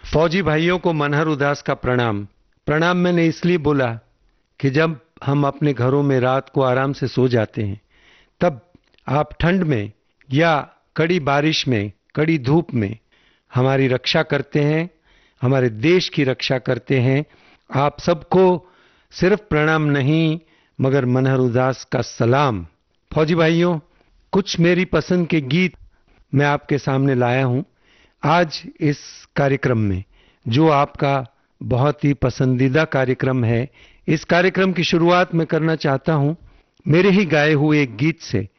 फौजी भाइयों को मनहर उदास का प्रणाम। प्रणाम मैंने इसलिए बोला कि जब हम अपने घरों में रात को आराम से सो जाते हैं, तब आप ठंड में या कड़ी बारिश में, कड़ी धूप में हमारी रक्षा करते हैं, हमारे देश की रक्षा करते हैं। आप सबको सिर्फ प्रणाम नहीं, मगर मनहर उदास का सलाम। फौजी भाइयों, कुछ मेरी पसंद के गीत मैं आपके सामने लाया हूं आज इस कार्यक्रम में, जो आपका बहुत ही पसंदीदा कार्यक्रम है। इस कार्यक्रम की शुरुआत मैं करना चाहता हूं मेरे ही गाए हुए एक गीत से,